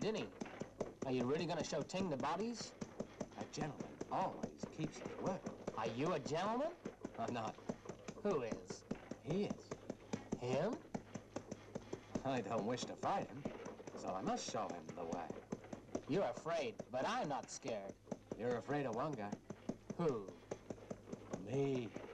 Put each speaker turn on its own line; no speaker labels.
Dinny, are you really gonna show Ting the bodies?
A gentleman always keeps his word.
Are you a gentleman?
I'm not.
Who is?
He is.
Him?
I don't wish to fight him, so I must show him the way.
You're afraid, but I'm not scared.
You're afraid of one guy.
Who?
Me.